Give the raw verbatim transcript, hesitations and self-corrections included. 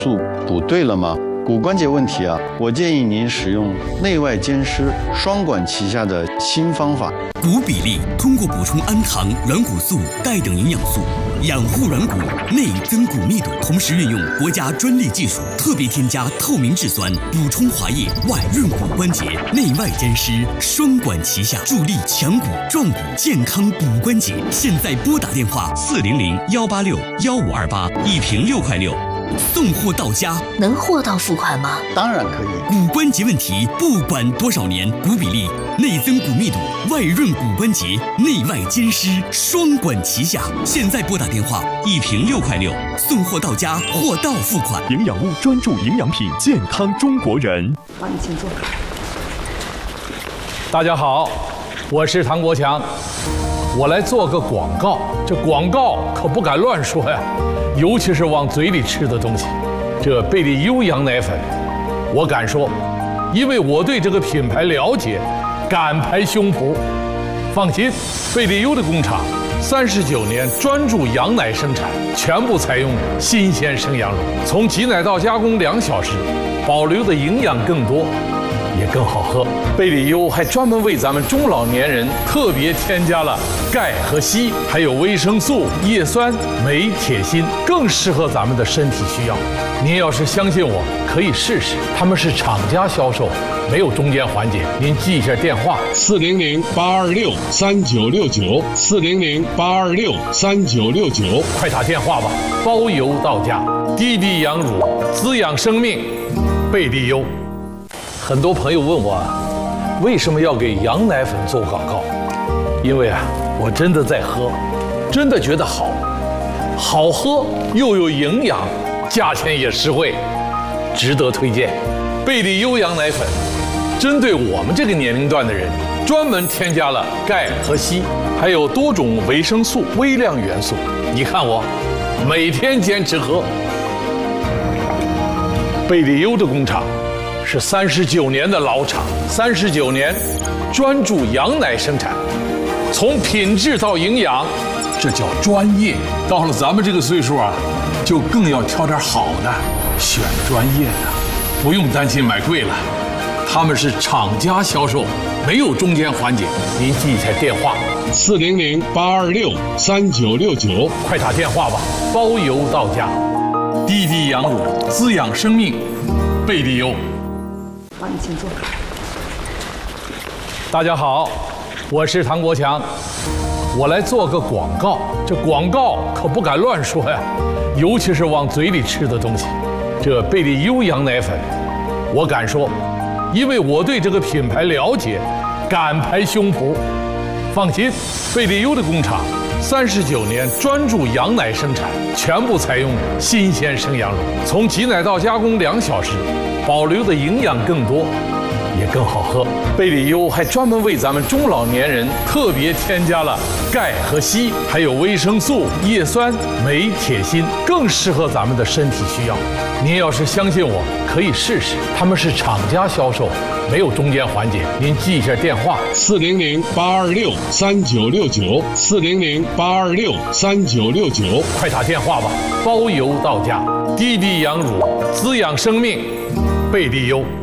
素补对了吗？骨关节问题啊，我建议您使用内外兼施双管齐下的新方法。 骨比例通过补充氨糖、软骨素、钙等营养素，养护软骨，内增骨密度，同时运用国家专利技术，特别添加透明质酸，补充滑液，外润骨关节，内外兼施，双管齐下，助力强骨壮骨，健康骨关节。现在拨打电话四零零幺八六幺五二八，一瓶六块六。送货到家， 能货到付款吗？ 当然可以。 骨关节问题，不管多少年，骨比例、内增骨密度、外润骨关节，内外兼施，双管齐下。现在拨打电话，一瓶六块六，送货到家，货到付款。 营养屋专注营养品，健康中国人。 好，你请坐。 大家好，我是唐国强，我来做个广告。这广告可不敢乱说呀。尤其是往嘴里吃的东西，这贝利优羊奶粉，我敢说，因为我对这个品牌了解，敢拍胸脯。放心，贝利优的工厂三十九年专注羊奶生产，全部采用新鲜生羊乳，从挤奶到加工两小时，保留的营养更多，也更好喝。贝利优还专门为咱们中老年人特别添加了钙和硒，还有维生素、叶酸、镁、铁、锌，更适合咱们的身体需要。您要是相信我，可以试试。他们是厂家销售，没有中间环节。您记一下电话： 四零零八二六三九六九，四零零八二六三九六九， 快打电话吧，包邮到家。滴滴羊乳，滋养生命，贝利优。很多朋友问我，为什么要给羊奶粉做广告？因为啊，我真的在喝，真的觉得好，好喝又有营养，价钱也实惠，值得推荐。贝利优羊奶粉，针对我们这个年龄段的人，专门添加了钙和硒，还有多种维生素、微量元素。你看我，每天坚持喝。贝利优的工厂是三十九年的老厂，三十九年专注羊奶生产，从品质到营养，这叫专业。到了咱们这个岁数啊，就更要挑点好的，选专业的，不用担心买贵了。他们是厂家销售，没有中间环节。您记一下电话： 四零零八二六三九六九， 快打电话吧，包邮到家。滴滴羊乳，滋养生命，贝利优。 好，你请坐。 大家好，我是唐国强，我来做个广告。这广告可不敢乱说呀，尤其是往嘴里吃的东西。这贝利优羊奶粉，我敢说，因为我对这个品牌了解，敢拍胸脯。放心，贝利优的工厂三十九年专注羊奶生产，全部采用新鲜生羊乳，从挤奶到加工两小时，保留的营养更多，也更好喝。贝利优还专门为咱们中老年人特别添加了钙和硒，还有维生素、叶酸、镁、铁、锌，更适合咱们的身体需要。您要是相信我，可以试试。他们是厂家销售，没有中间环节。您记一下电话： 四零零八二六三九六九，四零零八二六三九六九， 快打电话吧，包邮到家。滴滴羊乳，滋养生命，贝利优。